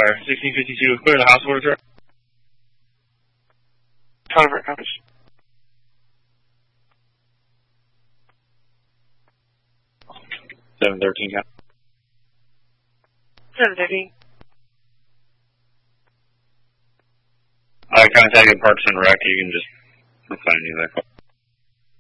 fire. 1652 is clear. The house order. Convert copies. 713, yeah. 713. I contacted Parks and Rec. You can just assign me that call.